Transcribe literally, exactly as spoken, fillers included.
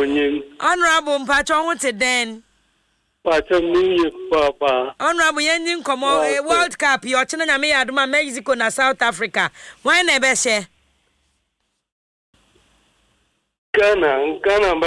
Onyim. Honorable Mpacho wote den. Pacho mi papa. Honorable yenyin komo World Cup yo chena nyame yadoma Mexico na South Africa. Why na be she? Ghana, Ghana